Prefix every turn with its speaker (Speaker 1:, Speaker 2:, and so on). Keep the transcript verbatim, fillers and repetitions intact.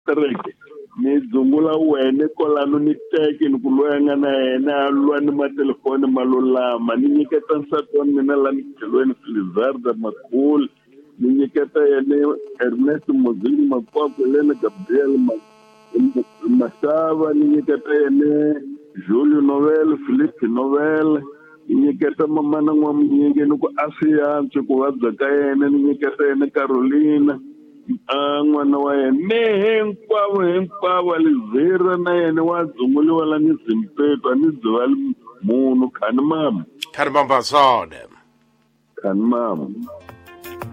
Speaker 1: tereke ni dzungula wene kolano ni teke ni kulwenga na yena lwa ni matelefoni malulama ni nyiketa nsatoni mina la ni kelweni Filizarda Makul ni nyiketa yene Ernest Mozili Makwakwa Elena Gabriel Masava ni nyiketa yene Julio Novel Philippe Novel ni nyiketa mamana ngwa mnyingi ni ku Asia nchuku wadzaka yene ni nyiketa yene Carolina n'wana wa yena hinkwavo hinkwavo alizira na yena wa dzunguliwa la ni Zimpeto ni dziva munhu khani mama
Speaker 2: khani mamba zone
Speaker 1: khani mama